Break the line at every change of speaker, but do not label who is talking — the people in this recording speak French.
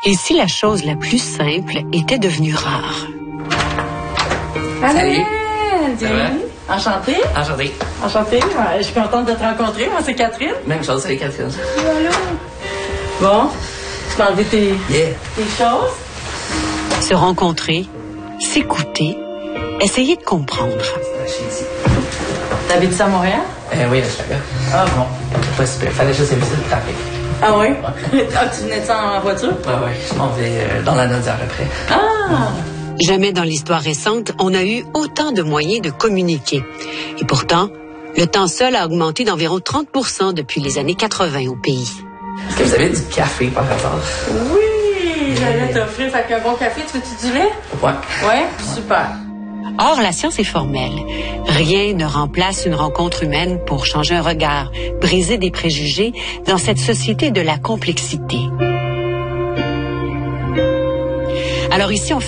Et si la chose la plus simple était devenue rare?
Salut!
Bienvenue. Enchantée.
Enchanté.
Enchantée. Ouais, je suis contente de te rencontrer. Moi, c'est Catherine.
Même chose, salut Catherine.
Allô. Bon, tu peux enlever tes choses?
Se rencontrer, s'écouter, essayer de comprendre.
Je suis ici.
T'habites à Montréal?
Oui, là, je suis là.
Ah bon.
Pas super. Fallait juste éviter le trafic.
Ah oui? Ah, tu venais de ça en voiture?
Ouais. Je m'en vais dans la Nodière après.
Ah!
Jamais dans l'histoire récente, on a eu autant de moyens de communiquer. Et pourtant, le temps seul a augmenté d'environ 30% depuis les années 80 au pays.
Est-ce que vous avez du café par hasard?
Oui! J'allais t'offrir. Fait qu'un bon café, tu veux-tu du lait?
Ouais.
Ouais? Super.
Or, la science est formelle. Rien ne remplace une rencontre humaine pour changer un regard, briser des préjugés dans cette société de la complexité. Alors ici, on